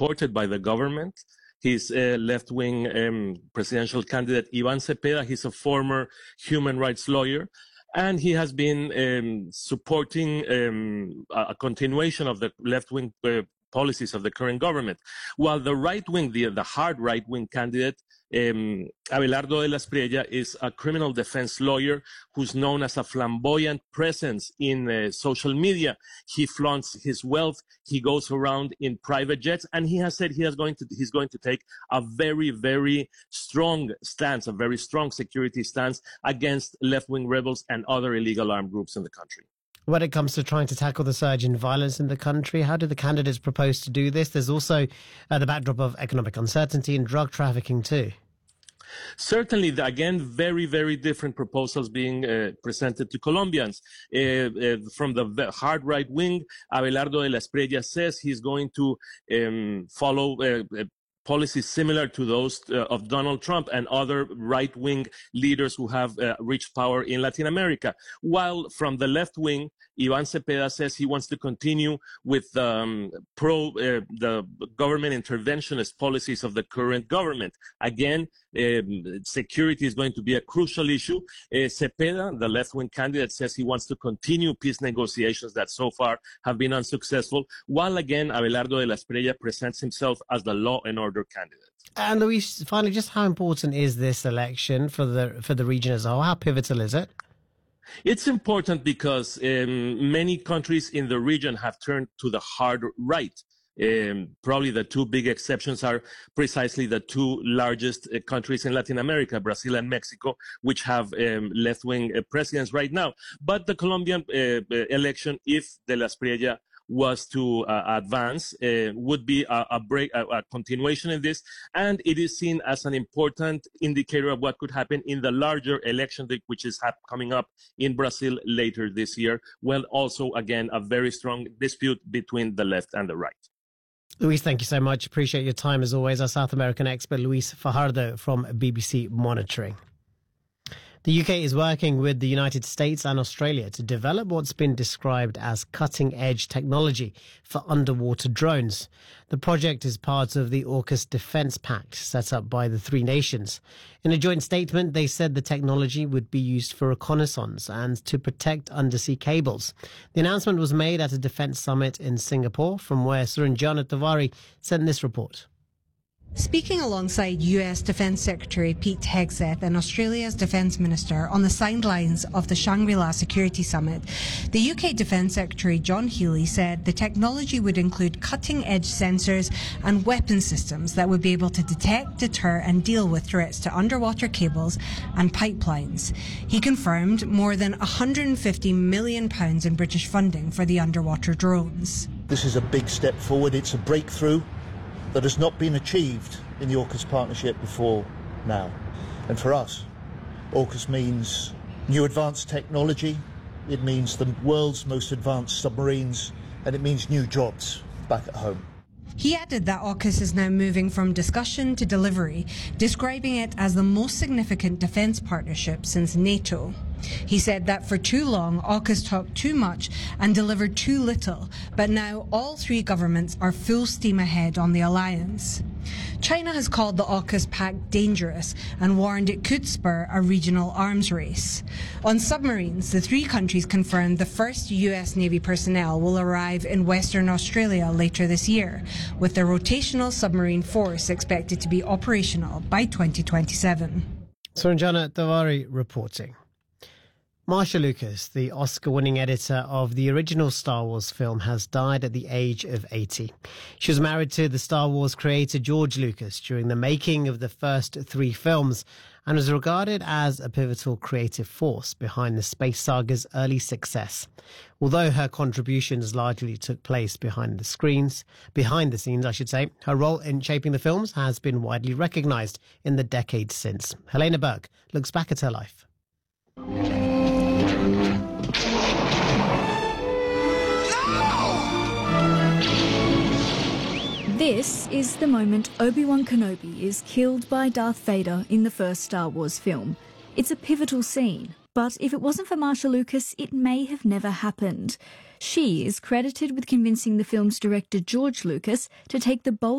supported by the government. He's a left-wing presidential candidate, Ivan Cepeda. He's a former human rights lawyer. And he has been supporting a continuation of the left-wing policies of the current government. While the right-wing, the hard right-wing candidate, Abelardo de la Espriella, is a criminal defense lawyer who's known as a flamboyant presence in social media. He flaunts his wealth. He goes around in private jets, and he has said he's going to take a very, very strong stance, a very strong security stance against left-wing rebels and other illegal armed groups in the country. When it comes to trying to tackle the surge in violence in the country, how do the candidates propose to do this? There's also the backdrop of economic uncertainty and drug trafficking too. Certainly, again, very, very different proposals being presented to Colombians. From the hard right wing, Abelardo de la Espriella says he's going to follow policies similar to those of Donald Trump and other right-wing leaders who have reached power in Latin America. While from the left wing, Ivan Cepeda says he wants to continue with the government interventionist policies of the current government. Again, security is going to be a crucial issue. Cepeda, the left-wing candidate, says he wants to continue peace negotiations that so far have been unsuccessful, while again, Abelardo de la Espriella presents himself as the law and order candidate. And Luis, finally, just how important is this election for the region as a whole? How pivotal is it? It's important because many countries in the region have turned to the hard right. Probably the two big exceptions are precisely the two largest countries in Latin America, Brazil and Mexico, which have left-wing presidents right now. But the Colombian election, if de la Espriella was to advance, would be a continuation in this, and it is seen as an important indicator of what could happen in the larger election which is coming up in Brazil later this year, when also, again, a very strong dispute between the left and the right. Luis, thank you so much. Appreciate your time as always. Our South American expert, Luis Fajardo from BBC Monitoring. The UK is working with the United States and Australia to develop what's been described as cutting-edge technology for underwater drones. The project is part of the AUKUS Defence Pact set up by the three nations. In a joint statement, they said the technology would be used for reconnaissance and to protect undersea cables. The announcement was made at a defence summit in Singapore, from where Suranjana Tiwari sent this report. Speaking alongside US Defence Secretary Pete Hegseth and Australia's Defence Minister on the sidelines of the Shangri-La Security Summit, the UK Defence Secretary John Healey said the technology would include cutting-edge sensors and weapon systems that would be able to detect, deter and deal with threats to underwater cables and pipelines. He confirmed more than £150 million in British funding for the underwater drones. This is a big step forward. It's a breakthrough that has not been achieved in the AUKUS partnership before now. And for us, AUKUS means new advanced technology, it means the world's most advanced submarines, and it means new jobs back at home. He added that AUKUS is now moving from discussion to delivery, describing it as the most significant defence partnership since NATO. He said that for too long, AUKUS talked too much and delivered too little, but now all three governments are full steam ahead on the alliance. China has called the AUKUS pact dangerous and warned it could spur a regional arms race. On submarines, the three countries confirmed the first US Navy personnel will arrive in Western Australia later this year, with the rotational submarine force expected to be operational by 2027. Suranjana Tiwari reporting. Marsha Lucas, the Oscar-winning editor of the original Star Wars film, has died at the age of 80. She was married to the Star Wars creator George Lucas during the making of the first three films and was regarded as a pivotal creative force behind the space saga's early success. Although her contributions largely took place behind the scenes, her role in shaping the films has been widely recognised in the decades since. Helena Burke looks back at her life. This is the moment Obi-Wan Kenobi is killed by Darth Vader in the first Star Wars film. It's a pivotal scene, but if it wasn't for Marsha Lucas, it may have never happened. She is credited with convincing the film's director George Lucas to take the bold